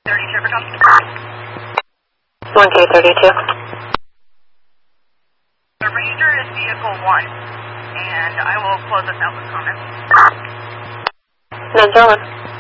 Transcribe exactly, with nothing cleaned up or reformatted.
thirty-two, Tom. one K thirty-two. The Ranger is vehicle one, and I will close this out with comments. nine zero one.